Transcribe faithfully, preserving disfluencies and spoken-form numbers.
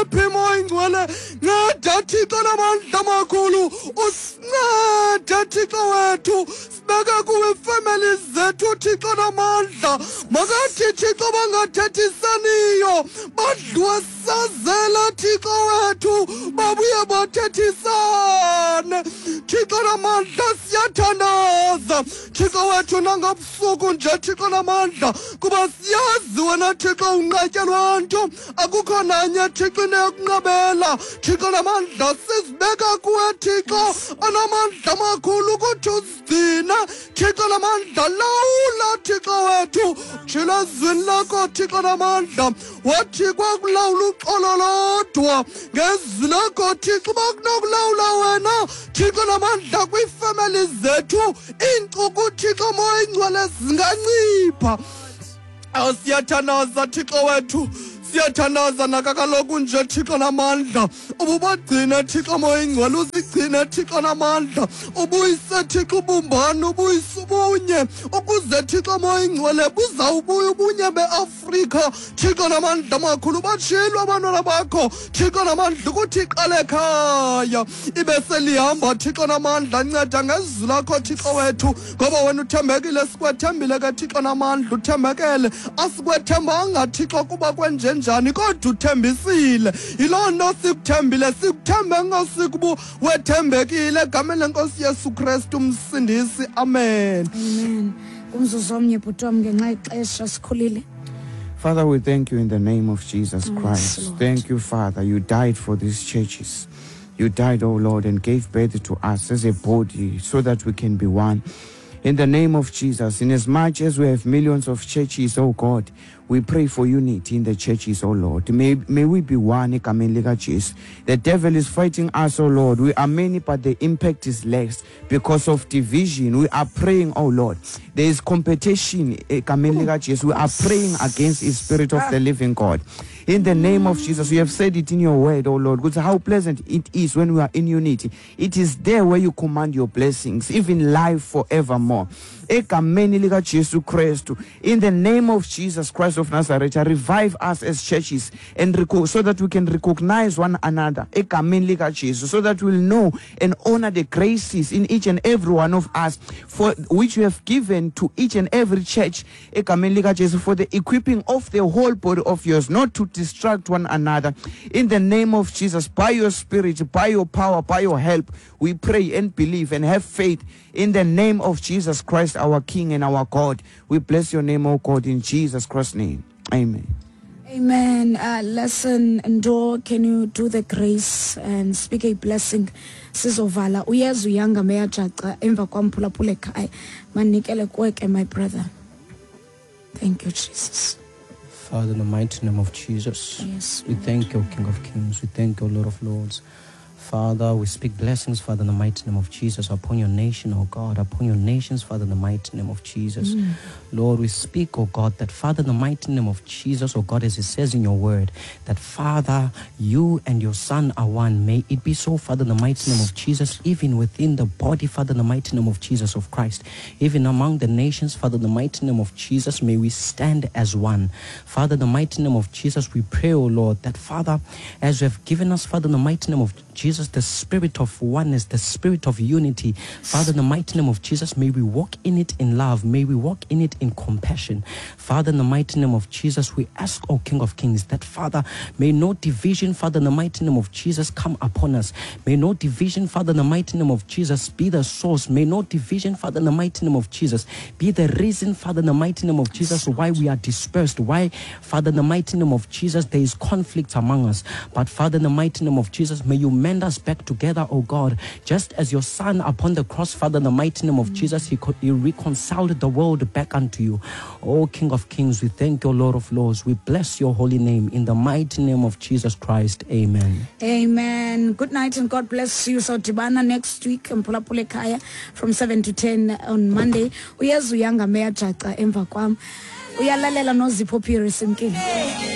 ngaphi moya ingcwele nceda Thixo namandla amakhulu usincede Thixo wethu sibeke kuwe family zethu Thixo namandla makathi Thixo bangathethisaniyo badluwesazela Thixo wethu babuye bathethisane Thixo namandla siyathandaza Thixo wethu nangabusuku nje Thixo namandla kuba siyazi wena Thixo unqatyelwa nto akukho nanye Thixo neyokunqabela Thixo namandla sizibeka kuwe Thixo anamandla amakhulu ukuthi usigcine Thixo namandla lawula Thixo wethu tshilo ezwini lakho Thixo namandla wathi kwakulawula uxolo lodwa ngezwi lakho Thixo bakunokulawula wena Thixo namandla kwiifamily zethu iincuku Thixo moya ingcwele zingancipha awusiyathandaza Thixo wethu siyathandaza nakakaloku nje Thixo namandla ububagcine Thixo moya ingcwele uzigcine Thixo namandla ubuyise Thixo ubumbano ubuyise ubunye ukuze Thixo moya ingcwele buzawubuya ubunye beAfrika Thixo namandla amakhulu batshilwe abantwana bakho Thixo namandla ukuthi iqale ekhaya ibe selihamba Thixo namandla nceda ngezwi lakho Thixo wethu ngoba wena uthembekile sikwethembile ke Thixo namandla uthembekele asikwethembanga Thixo kuba kwenje njani kodwa uthembisile yiloo nto sikuthembile sikuthembe ngosikubu wethembekile egameni lenkosi Yesu Kristu umsindisi amen amen kumzuzu omnye bhuti wam ngenxa ixesha sikhulile. Father, we thank you in the name of Jesus Christ. Yes, thank you, Father. You died for these churches. You died, oh Lord, and gave birth to us as a body so that we can be one. In the name of Jesus, in as much as we have millions of churches, oh God, we pray for unity in the churches, oh Lord. May, may we be one. The devil is fighting us, oh Lord. We are many, but the impact is less because of division. We are praying, oh Lord. There is competition. We are praying against the spirit of the living God. In the name of Jesus, you have said it in your word, oh Lord. Because how pleasant it is when we are in unity. It is there where you command your blessings, even life forevermore. In the name of Jesus Christ of Nazareth, revive us as churches and reco- so that we can recognize one another. So that we'll know and honor the graces in each and every one of us for which you have given to each and every church for the equipping of the whole body of yours, not to distract one another. In the name of Jesus, by your spirit, by your power, by your help, we pray and believe and have faith in the name of Jesus Christ, our King and our God. We bless your name, O God, in Jesus Christ's name. Amen. Amen. Uh, lesson Ndo, can you do the grace and speak a blessing? Sizovala. Uyezu yanga meya jaca emva kwamphulaphula ekhaya. Manikele kweke, my brother. Thank you, Jesus. Father, in the mighty name of Jesus, yes, we thank you, King of Kings. We thank you, Lord of Lords. Father, we speak blessings, Father, in the mighty name of Jesus, upon your nation, oh God, upon your nations, Father, in the mighty name of Jesus. Mm. Lord, we speak, oh God, that Father, in the mighty name of Jesus, oh God, as it says in your word, that Father, you and your Son are one. May it be so, Father, in the mighty name of Jesus, even within the body, Father, in the mighty name of Jesus of Christ, even among the nations, Father, in the mighty name of Jesus, may we stand as one. Father, in the mighty name of Jesus, we pray, oh Lord, that Father, as you have given us, Father, in the mighty name of Jesus, the spirit of oneness, the spirit of unity. Father, in the mighty name of Jesus, may we walk in it in love. May we walk in it in compassion. Father, in the mighty name of Jesus, we ask, O King of Kings, that Father, may no division, Father, in the mighty name of Jesus, come upon us. May no division, Father, in the mighty name of Jesus, be the source. May no division, Father, in the mighty name of Jesus, be the reason, Father, in the mighty name of Jesus, why we are dispersed. Why, Father, in the mighty name of Jesus, there is conflict among us. But Father, in the mighty name of Jesus, may you mend us back together, oh God, just as your Son upon the cross, Father, in the mighty name of Jesus, he, co- he reconciled the world back unto you. Oh King of Kings, we thank you, Lord of Lords. We bless your holy name in the mighty name of Jesus Christ. Amen. Amen. Good night and God bless you. So Tibana next week Mphulaphula ekhaya from seven to ten on Monday. Uyezu yanga meya jaca emva kwam. Uyalalela noZipho Pierce enkini.